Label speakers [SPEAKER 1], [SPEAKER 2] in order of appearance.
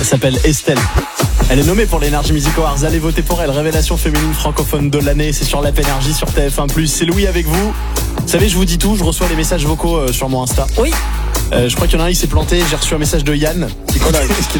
[SPEAKER 1] s'appelle Estelle. Elle est nommée pour l'Energy Music Awards. Allez voter pour elle. Révélation féminine francophone de l'année. C'est sur l'App Énergie, sur TF1+. C'est Louis avec vous. Vous savez, je vous dis tout. Je reçois les messages vocaux sur mon Insta.
[SPEAKER 2] Oui.
[SPEAKER 1] Je crois qu'il y en a un, il s'est planté. J'ai reçu un message de Yann.